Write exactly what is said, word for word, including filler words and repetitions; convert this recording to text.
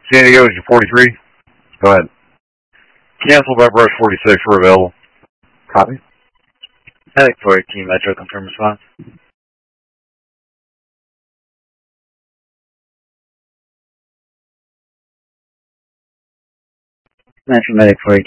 San Diego is your forty-three. Go ahead. Cancel by brush forty-six. We're available. Copy. Medic fourteen, Metro, confirm response. Metro Medic fourteen.